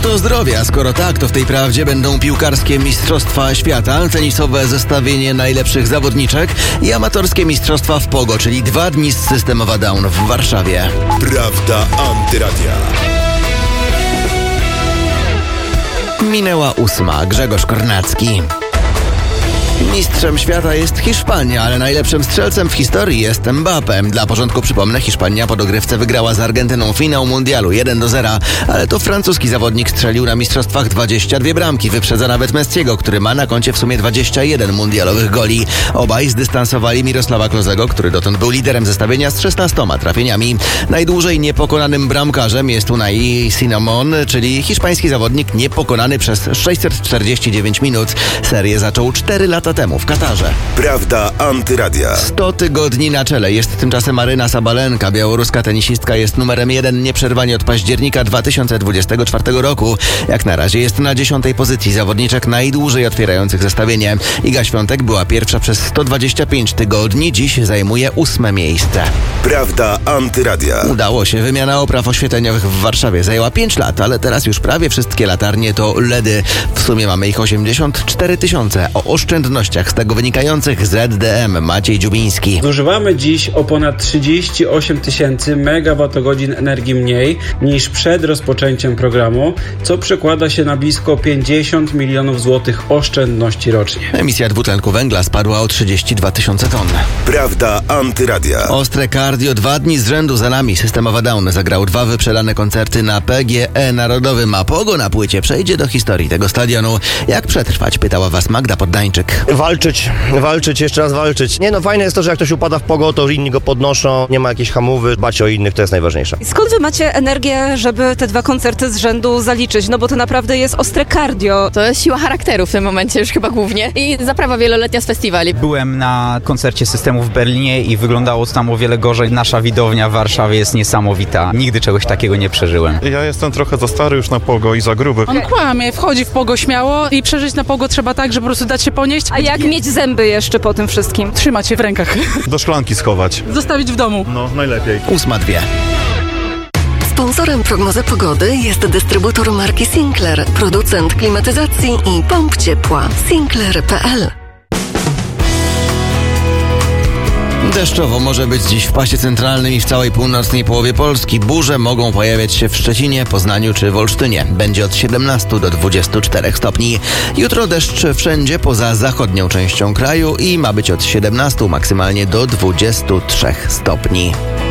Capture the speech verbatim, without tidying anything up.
To zdrowia, skoro tak, to w tej prawdzie będą piłkarskie Mistrzostwa Świata, tenisowe zestawienie najlepszych zawodniczek i amatorskie mistrzostwa w pogo, czyli dwa dni z System Down w Warszawie. Prawda Antyradia. Minęła ósma. Grzegorz Kornacki. Mistrzem świata jest Hiszpania, ale najlepszym strzelcem w historii jest Mbappé. Dla porządku przypomnę, Hiszpania po dogrywce wygrała z Argentyną finał mundialu jeden do zera, ale to francuski zawodnik strzelił na mistrzostwach dwadzieścia dwie bramki, wyprzedza nawet Messiego, który ma na koncie w sumie dwadzieścia jeden mundialowych goli. Obaj zdystansowali Mirosława Klozego, który dotąd był liderem zestawienia z szesnastoma trafieniami. Najdłużej niepokonanym bramkarzem jest Unai Cinnamon, czyli hiszpański zawodnik niepokonany przez sześćset czterdzieści dziewięć minut. Serię zaczął cztery lata temu w Katarze. Prawda Antyradia. sto tygodni na czele jest tymczasem Aryna Sabalenka. Białoruska tenisistka jest numerem jeden nieprzerwanie od października dwa tysiące dwudziestego czwartego roku. Jak na razie jest na dziesiątej pozycji zawodniczek najdłużej otwierających zestawienie. Iga Świątek była pierwsza przez sto dwadzieścia pięć tygodni, dziś zajmuje ósme miejsce. Prawda Antyradia. Udało się. Wymiana opraw oświetleniowych w Warszawie zajęła pięć lat, ale teraz już prawie wszystkie latarnie to L E D y. W sumie mamy ich osiemdziesiąt cztery tysiące. O oszczędnościach z tego wynikających Z D M Maciej Dziubiński. Zużywamy dziś o ponad trzydzieści osiem tysięcy megawattogodzin energii mniej niż przed rozpoczęciem programu, co przekłada się na blisko pięćdziesiąt milionów złotych oszczędności rocznie. Emisja dwutlenku węgla spadła o trzydzieści dwa tysiące ton. Prawda Antyradia. Ostre cardio dwa dni z rzędu za nami. System Down zagrał dwa wyprzedane koncerty na P G E Narodowym, a pogo na płycie przejdzie do historii tego stadionu. Jak przetrwać? Pytała was Magda Poddańczyk. Walczyć, walczyć, jeszcze raz walczyć. Nie no, fajne jest to, że jak ktoś upada w pogo, to inni go podnoszą, nie ma jakiejś hamowy, dbać o innych, to jest najważniejsze. Skąd wy macie energię, żeby te dwa koncerty z rzędu zaliczyć? No bo to naprawdę jest ostre cardio. To jest siła charakteru w tym momencie już chyba głównie i zaprawa wieloletnia z festiwali. Byłem na koncercie Systemu w Berlinie i wyglądało to tam o wiele gorzej. Nasza widownia w Warszawie jest niesamowita. Nigdy czegoś takiego nie przeżyłem. Ja jestem trochę za stary już na pogo i za gruby. On kłamie, wchodzi w pogo śmiało i przeżyć na pogo trzeba tak, że po prostu dać się ponieść. A jak mieć zęby jeszcze po tym wszystkim? Trzymać je w rękach. Do szklanki schować. Zostawić w domu. No, najlepiej. Ósma dwie. Sponsorem prognozy pogody jest dystrybutor marki Sinclair, producent klimatyzacji i pomp ciepła. Sinclair kropka p l. Deszczowo może być dziś w pasie centralnym i w całej północnej połowie Polski. Burze mogą pojawiać się w Szczecinie, Poznaniu czy w Olsztynie. Będzie od siedemnastu do dwudziestu czterech stopni. Jutro deszcz wszędzie poza zachodnią częścią kraju i ma być od siedemnastu maksymalnie do dwudziestu trzech stopni.